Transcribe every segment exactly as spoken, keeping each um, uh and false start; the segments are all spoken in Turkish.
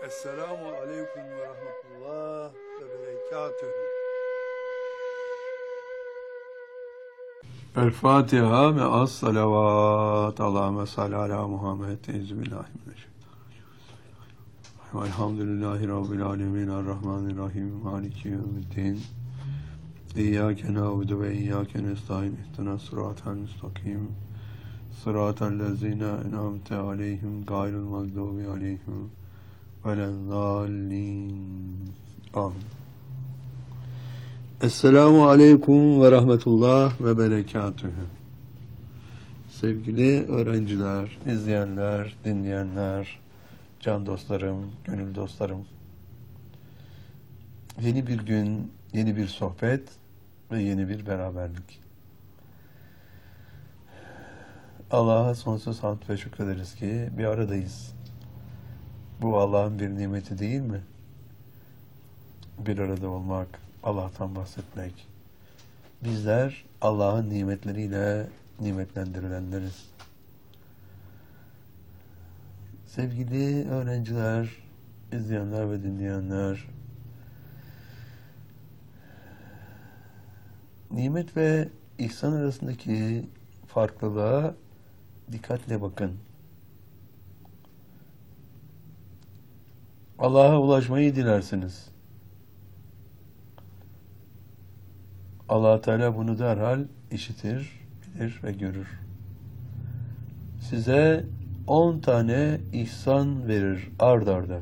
Esselamu aleyküm ve rahmetullah ve berekatühü. El Fatiha ve as salavat. Allahümme salli ala Muhammed. Euzubillahimineşşeytanirracim. Elhamdülillahi Rabbil alemin. Errahmanirrahim. Maliki yevmiddin. İyyâke na'budu ve iyyâke nestaîn. İhdinas sıratal müstakim. Sıratal lezîne en'amte aleyhim gayril mağdûbi aleyhim velezzâllin. Amin. Esselamu aleyküm ve rahmetullah ve berekatühü. Sevgili öğrenciler, izleyenler, dinleyenler, can dostlarım, gönül dostlarım. Yeni bir gün, yeni bir sohbet ve yeni bir beraberlik. Allah'a sonsuz hamd ve şükrederiz ki bir aradayız. Bu Allah'ın bir nimeti değil mi? Bir arada olmak, Allah'tan bahsetmek. Bizler Allah'ın nimetleriyle nimetlendirilenleriz. Sevgili öğrenciler, izleyenler ve dinleyenler, nimet ve ihsan arasındaki farklılığa dikkatle bakın. Allah'a ulaşmayı dilersiniz. Allah Teala bunu derhal işitir, bilir ve görür. Size on tane ihsan verir ard arda.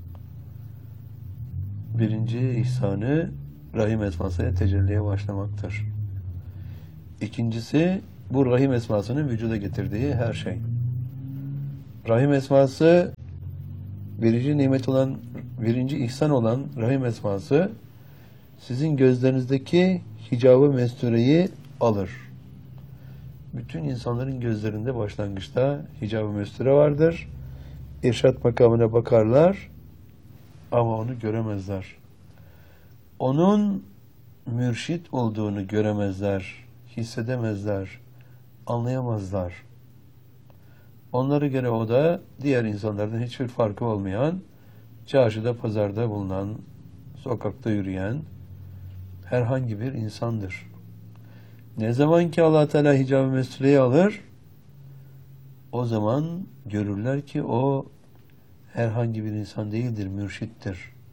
Birinci ihsanı Rahim esmasıyla tecelliye başlamaktır. İkincisi bu Rahim esmasının vücuda getirdiği her şey. Rahim esması birinci nimet olan, birinci ihsan olan Rahim esması sizin gözlerinizdeki hicab-ı mestureyi alır. Bütün insanların gözlerinde başlangıçta hicab-ı mesture vardır. İrşad makamına bakarlar ama onu göremezler. Onun mürşit olduğunu göremezler, hissedemezler, anlayamazlar. Onlara göre o da diğer insanlardan hiçbir farkı olmayan, çarşıda, pazarda bulunan, sokakta yürüyen herhangi bir insandır. Ne zaman ki Allah Teala hicab-ı mesureyi alır, o zaman görürler ki o herhangi bir insan değildir, mürşittir.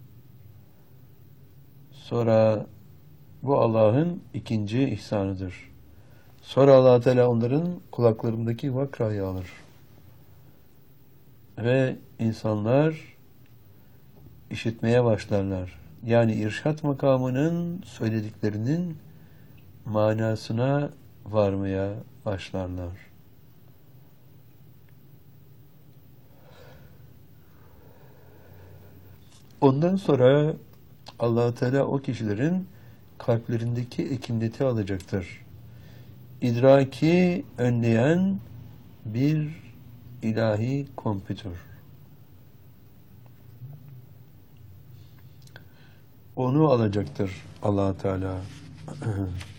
Sonra bu Allah'ın ikinci ihsanıdır. Sonra Allah Teala onların kulaklarındaki vakrayı alır. Ve insanlar işitmeye başlarlar. Yani irşat makamının söylediklerinin manasına varmaya başlarlar. Ondan sonra Allah Teala o kişilerin kalplerindeki ekineti alacaktır. İdraki önleyen bir ilahi kompütür. Onu alacaktır Allah Teala.